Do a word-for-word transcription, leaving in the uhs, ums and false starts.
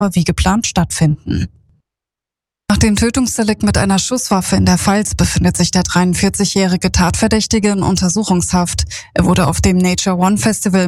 wie geplant stattfinden. Nach dem Tötungsdelikt mit einer Schusswaffe in der Pfalz befindet sich der dreiundvierzigjährige Tatverdächtige in Untersuchungshaft. Er wurde auf dem Nature One Festival